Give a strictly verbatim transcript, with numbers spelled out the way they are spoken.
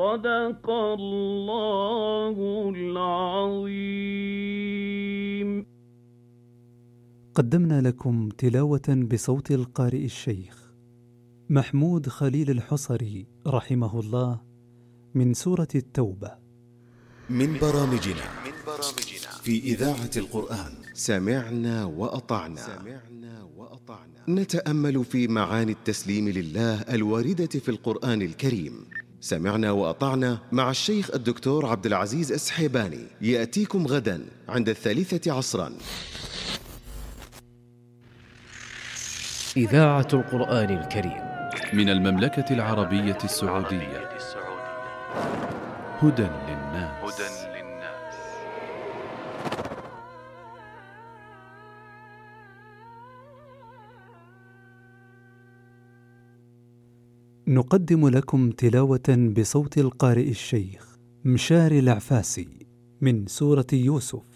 صدق الله العظيم. قدمنا لكم تلاوة بصوت القارئ الشيخ محمود خليل الحصري رحمه الله من سورة التوبة، من برامجنا في إذاعة القرآن. سمعنا وأطعنا. نتأمل في معاني التسليم لله الواردة في القرآن الكريم. سمعنا وأطعنا مع الشيخ الدكتور عبد العزيز السحيباني، يأتيكم غدا عند الثالثة عصرا. إذاعة القرآن الكريم من المملكة العربية السعودية. هدى للناس. نقدم لكم تلاوة بصوت القارئ الشيخ مشاري العفاسي من سورة يوسف.